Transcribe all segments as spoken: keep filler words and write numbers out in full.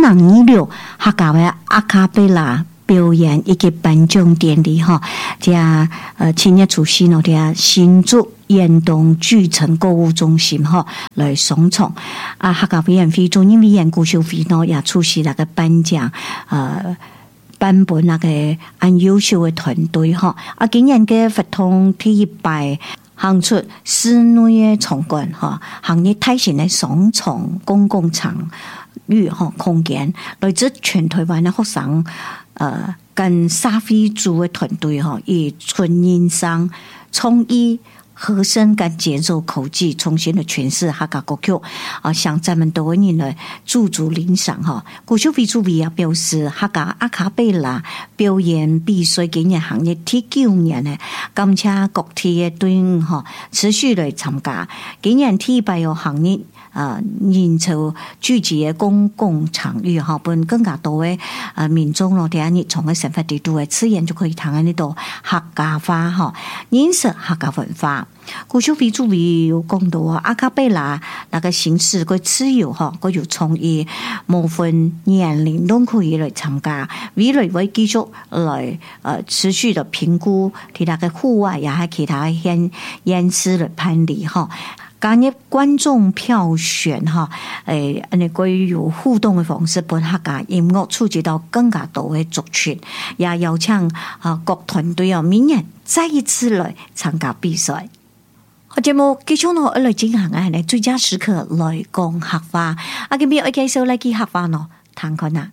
人二六客家的阿卡贝拉表演以及颁奖典礼哈，这呃七月除夕呢，这新竹延东巨城购物中心哈来送创啊，客家委员会中央委员顾秀飞呢也出席那个颁奖呃。颁布那个很优秀的团队哈，啊，今年嘅活动第一擺行出室內嘅場館哈，行業大型嘅雙重公共場域哈空間，來自全台灣嘅學生，呃，跟沙菲族嘅團隊哈，以純音上創意。和聲跟節奏口技重新的詮釋客家歌曲啊，向咱們多人來駐足欣賞哈。顧秀飛主委也表示，客家阿卡貝拉表演比賽今年行業第九年呢，感謝各地嘅隊伍哈持續來參加。今年第八個行業啊，人潮聚集嘅公共場域哈，本更加多嘅啊民眾咯，第一日從嘅生活地度嘅資源就可以睇喺呢度客家話哈，認識客家文化。顧秀飛主委有講到啊，阿卡貝拉那個形式佢自由哈，佢有創意，無分年齡都可以來參加。未來會繼續來呃持續的評估其他嘅戶外也係其他演演示的判例哈。加入觀眾票選哈，誒，你可以有互動嘅方式，幫客家音樂觸及到更加多嘅族群，也邀請啊各團隊啊明年再一次來參加比賽。好節目繼續呢，來進行啊，嚟最佳時刻來講客話，啊，今日我介紹嚟記客話咯，聽看啊。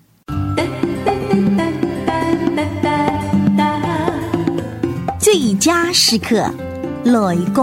最佳時刻來講。